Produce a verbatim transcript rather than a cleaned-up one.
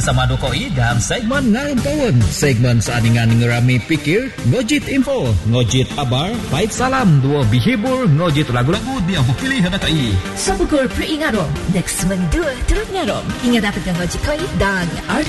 bersama Dokoi dalam segmen Ngayon Kawan. Segmen seaningan ngerami pikir, ngojit info, ngojit kabar, baik salam, dua bihibur, ngojit lagu-lagu dia pilih hendakai. Sabukur peringarom, next seminggu turut ngarom hingga dapatkan ngojit koi dan R T